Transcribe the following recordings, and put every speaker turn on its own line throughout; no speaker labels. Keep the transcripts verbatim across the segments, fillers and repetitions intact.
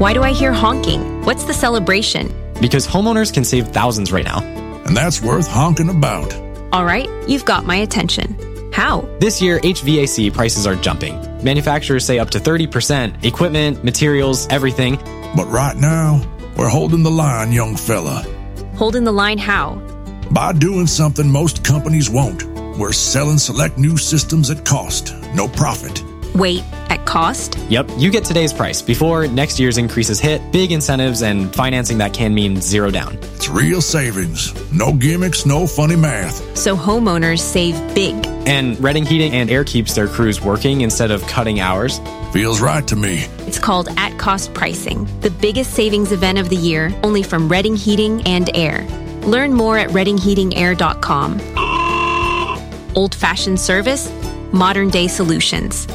Why do I hear honking? What's the celebration?
Because homeowners can save thousands right now.
And that's worth honking about.
All right, you've got my attention. How?
This year, H V A C prices are jumping. Manufacturers say up to thirty percent. Equipment, materials, everything.
But right now, we're holding the line, young fella.
Holding the line how?
By doing something most companies won't. We're selling select new systems at cost, no profit.
Wait, at cost?
Yep, you get today's price before next year's increases hit, big incentives, and financing that can mean zero down.
It's real savings. No gimmicks, no funny math.
So homeowners save big.
And Redding Heating and Air keeps their crews working instead of cutting hours.
Feels right to me.
It's called at-cost pricing, the biggest savings event of the year, only from Redding Heating and Air. Learn more at redding heating air dot com. Old-fashioned service, modern-day solutions.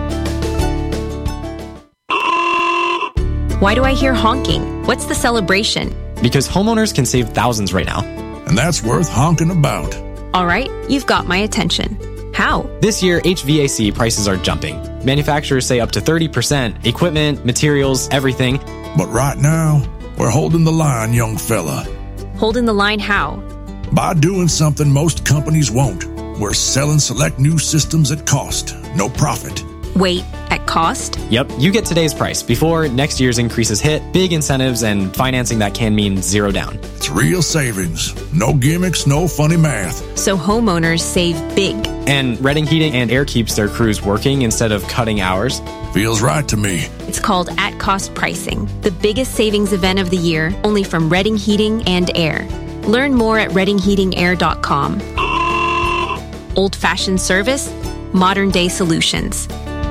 Why do I hear honking? What's the celebration?
Because homeowners can save thousands right now.
And that's worth honking about.
All right, you've got my attention. How?
This year, H V A C prices are jumping. Manufacturers say up to thirty percent. Equipment, materials, everything.
But right now, we're holding the line, young fella.
Holding the line how?
By doing something most companies won't. We're selling select new systems at cost, no profit.
Wait, at cost?
Yep, you get today's price before next year's increases hit, big incentives, and financing that can mean zero down.
It's real savings. No gimmicks, no funny math.
So homeowners save big.
And Redding Heating and Air keeps their crews working instead of cutting hours.
Feels right to me.
It's called at-cost pricing, the biggest savings event of the year, only from Redding Heating and Air. Learn more at redding heating air dot com. Old-fashioned service, modern-day solutions.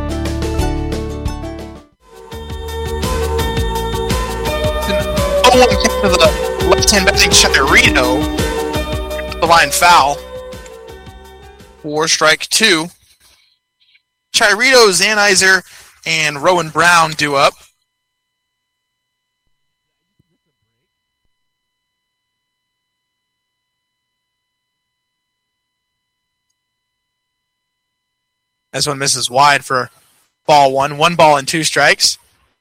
oh one to the left-hand batting Chirito. The line foul. For strike two. Chirito, Zanizer, and Rowan Brown due up. This one misses wide for ball one. One ball and two strikes.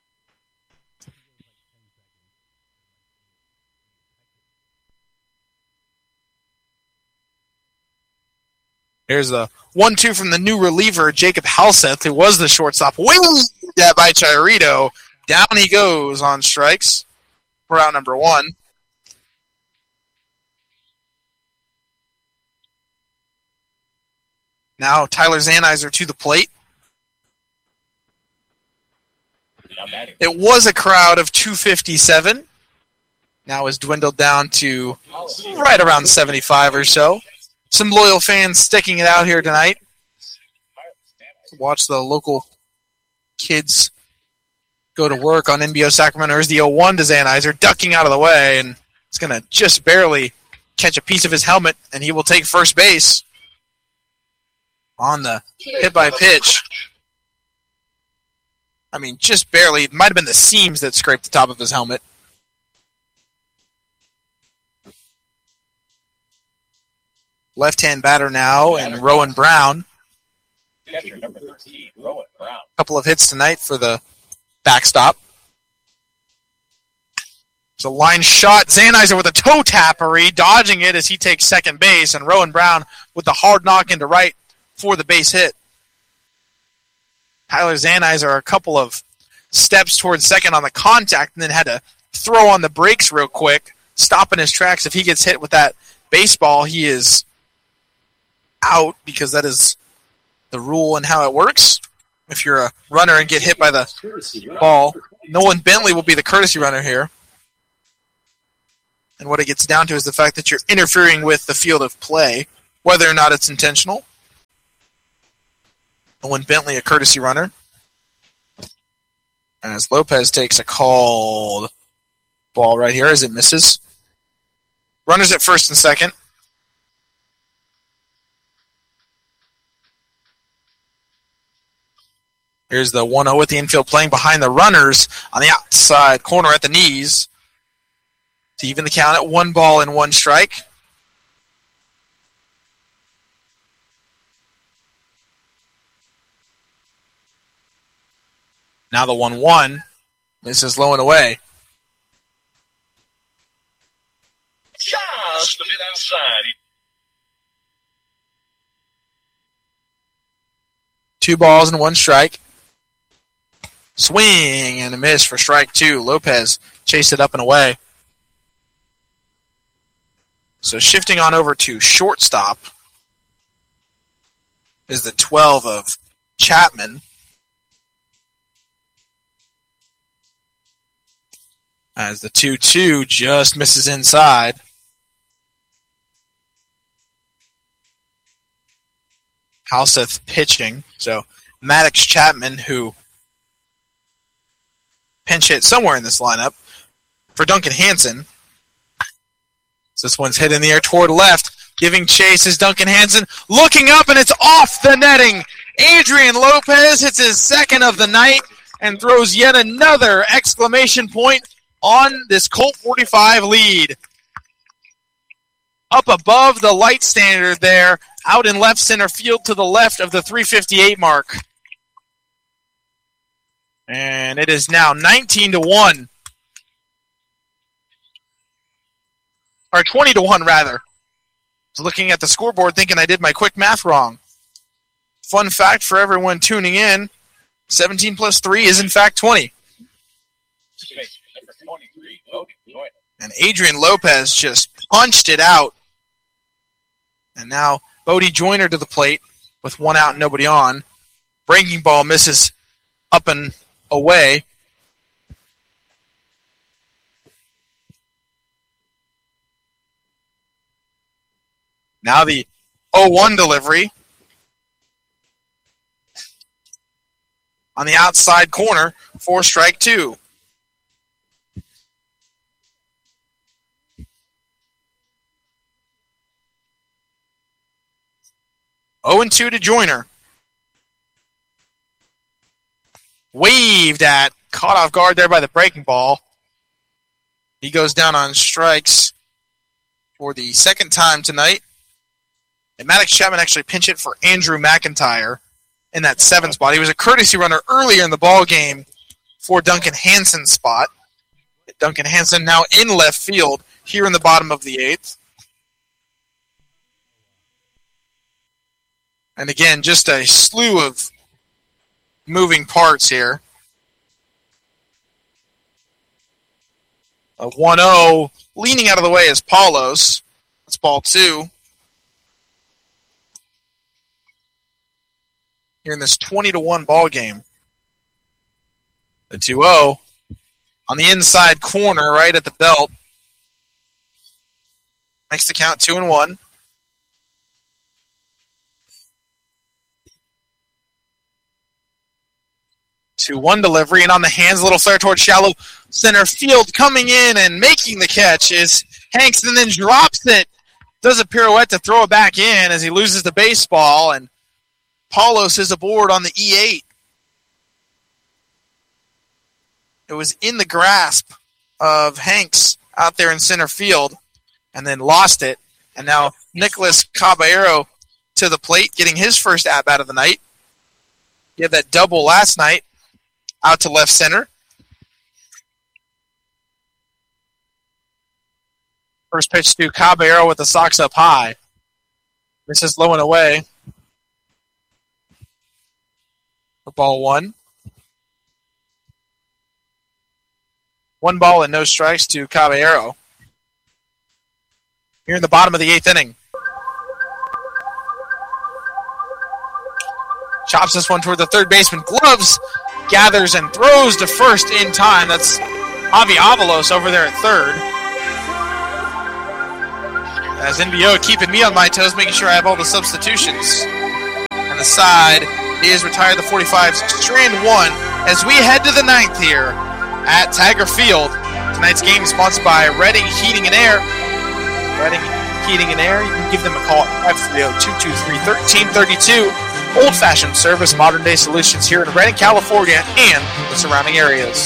Here's the one two from the new reliever, Jacob Halseth, who was the shortstop. Winged that by Chirito. Down he goes on strikes for out number one. Now Tyler Zanizer to the plate. It was a crowd of two fifty-seven. Now has dwindled down to right around seventy-five or so. Some loyal fans sticking it out here tonight. Watch the local kids go to work on N B O Sacramento. There's the oh one to Zanizer, ducking out of the way, and it's going to just barely catch a piece of his helmet, and he will take first base on the hit-by-pitch. I mean, just barely. It might have been the seams that scraped the top of his helmet. Left-hand batter now, and Rowan Brown.
Catcher number thirteen, Rowan Brown.
Couple of hits tonight for the backstop. It's a line shot. Zanizer with a toe tappery, dodging it as he takes second base, and Rowan Brown with the hard knock into right for the base hit. Tyler Zanizer a couple of steps towards second on the contact and then had to throw on the brakes real quick, stopping his tracks. If he gets hit with that baseball, he is out because that is the rule and how it works. If you're a runner and get hit by the ball, Nolan Bentley will be the courtesy runner here. And what it gets down to is the fact that you're interfering with the field of play, whether or not it's intentional. Nolan Bentley, a courtesy runner. As Lopez takes a called ball right here as it misses. Runners at first and second. Here's the one oh at the infield playing behind the runners on the outside corner at the knees to even the count at one ball and one strike. Now the one one. Misses low and away.
Just a bit outside.
Two balls and one strike. Swing and a miss for strike two. Lopez chased it up and away. So shifting on over to shortstop is the twelve of Chapman. As the two two just misses inside. Halseth pitching. So Maddox Chapman, who pinch hit somewhere in this lineup for Duncan Hansen. So this one's hit in the air toward left. Giving chase is Duncan Hansen. Looking up, and it's off the netting. Adrian Lopez hits his second of the night and throws yet another exclamation point on this Colt forty-five lead. Up above the light standard there, out in left center field to the left of the three fifty-eight mark. And it is now nineteen to one. Or twenty to one, rather. I was looking at the scoreboard thinking I did my quick math wrong. Fun fact for everyone tuning in, seventeen plus three is in fact twenty. And Adrian Lopez just punched it out. And now Bodie Joyner to the plate with one out and nobody on. Breaking ball misses up and away. Now the oh one delivery on the outside corner for strike two. oh and two to Joyner. Waved at, caught off guard there by the breaking ball. He goes down on strikes for the second time tonight. And Maddox Chapman actually pinch hit for Andrew McIntyre in that seventh spot. He was a courtesy runner earlier in the ball game for Duncan Hansen's spot. Duncan Hansen now in left field here in the bottom of the eighth. And again, just a slew of moving parts here. A one oh leaning out of the way is Paulos. That's ball two. Here in this twenty to one ball game. The two oh on the inside corner right at the belt. Makes the count two and one. two one delivery, and on the hands, a little flare towards shallow center field. Coming in and making the catch is Hanks, and then drops it. Does a pirouette to throw it back in as he loses the baseball, and Paulos is aboard on the E eight. It was in the grasp of Hanks out there in center field, and then lost it. And now Nicholas Caballero to the plate, getting his first at-bat of the night. He had that double last night. Out to left center. First pitch to Caballero with the Sox up high. This is low and away. For ball one. One ball and no strikes to Caballero. Here in the bottom of the eighth inning. Chops this one toward the third baseman. Gloves. Gathers and throws to first in time. That's Javi Avalos over there at third. As N B O keeping me on my toes, making sure I have all the substitutions. And the side is retired the forty-fives, strand one, as we head to the ninth here at Tiger Field. Tonight's game is sponsored by Redding Heating and Air. Redding Heating and Air, you can give them a call at five three zero, two two three, one three three two. Old-fashioned service, modern-day solutions here in Redding, California, and the surrounding areas.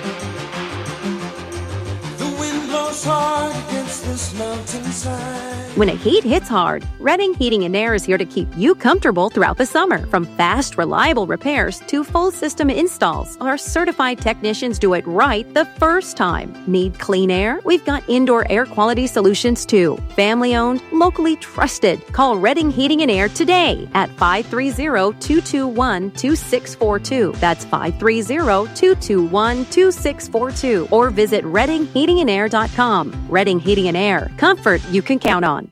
The wind blows hard against this mountainside. when the heat hits hard, Redding Heating and Air is here to keep you comfortable throughout the summer. From fast, reliable repairs to full system installs, our certified technicians do it right the first time. Need clean air? We've got indoor air quality solutions too. Family owned, locally trusted. Call Redding Heating and Air today at five three zero, two two one, two six four two. That's five three zero, two two one, two six four two. Or visit redding heating and air dot com. Redding Heating and Air. Comfort you can count on.